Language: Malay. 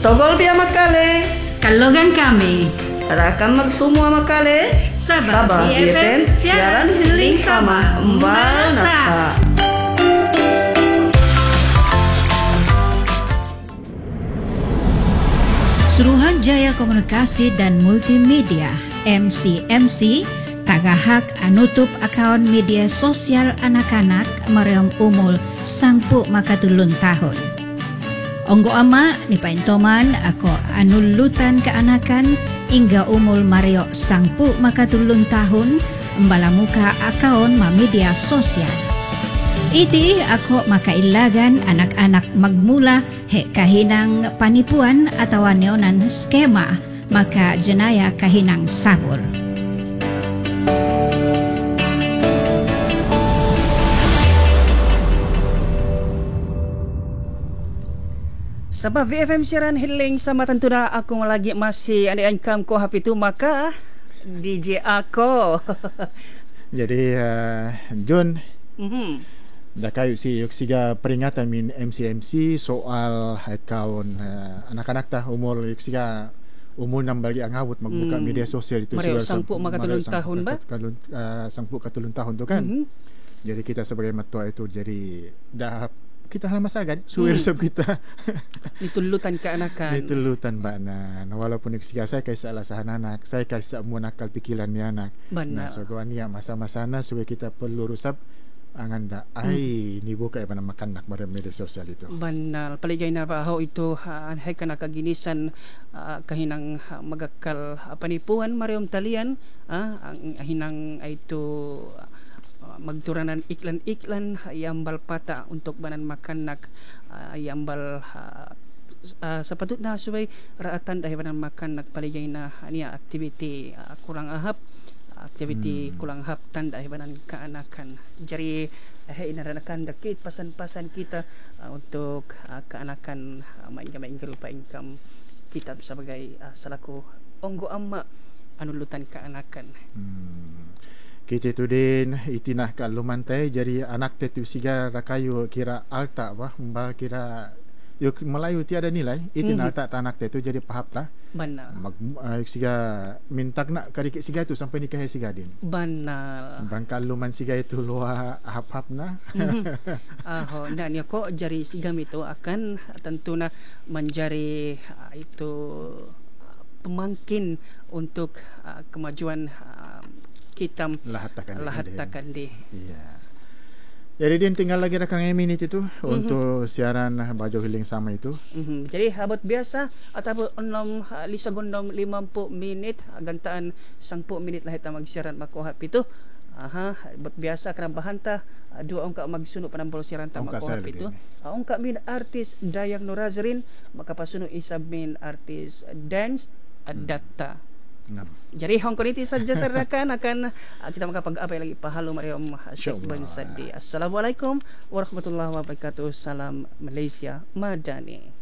Togol biya makale. Kalogan kami. Rakan magsumua makale. Sabah BFM siaran healing sama Mbak Nasa. Suruhanjaya Komunikasi dan Multimedia MCMC tagahak anutup akaun media sosial anak-anak merem umur 10 makatulun tahun. Onggo ama ni paintoman ako anulutan keanakan hingga umur Mario 10 makatulun tahun mbalamuka akaun media sosial. Iti ako makailagan anak-anak magmula kahinang panipuan atau neonan skema maka jenaya kahinang sabor. Sabah VFM siaran healing sama tentunya aku lagi masih ada income ko happy tu maka DJ aku. Jadi John dah kayu si yuksiga peringatan min MCMC soal akaun anak-anak tah umur yuksiga umur 6 bagi angawut magbuka media sosial itu Mario sangpuk makatulun tahun ba? Sangpuk katulun tahun tu kan. Jadi kita sebagai matua itu jadi dah kita hal masagan suwir sab kita ditulutan keanakan ditulutan bana walaupun saya kaisa alasan anak saya kaisa mu nakal pikiran ni anak nah so gawan niya masa-masa na suwe kita perlu rusap anganda ay ni buka ay panamakan nak bare media sosial itu banal paligay na pa ho ito hay kana kaginisan kahinang magakal panipuan mariom talian ang hinang ay ito magturanan iklan-iklan ayambal pata untuk banan makanak ayambal sapatut na suway raatan dahil banan makanak paligay na niya activity kurang ahap kurang ahap tanda dahil banan kaanakan jari inaranakan dakit pasan-pasan kita untuk kaanakan mainggam lupa income kita sebagai salaku onggo amma anulutan kaanakan. Kita tu din itinah ka lumantay jadi anak tetu siga rakayo kira alta bah mbal kira yuk Melayu tiada nilai itin alta anak tetu jadi pahap lah banal siga mintak nak kadikit siga tu sampai nikah siga din banal bangkal luman siga itu luah hap-hap na dan ya kok jari sigam itu akan tentunya menjadi itu pemangkin untuk kemajuan kita lahatakan di. Iya. Jadi din tinggal lagi rekan minit itu untuk siaran Bajo Healing sama itu. Jadi habot biasa ataupun 50 minit gantaan 10 minit lah kita magsiaran makuhap itu. Habot biasa karena bahanta dua ongka magsuno panampol siaran ta makuhap itu. Ongka min artis Dayang Norazrin maka pasuno isa min artis dance adatta. Jadi hongkoniti saja serahkan akan kita makapag-apay lagi pahalo mariom Syekh Bang Sadi. Assalamualaikum warahmatullahi wabarakatuh. Salam Malaysia Madani.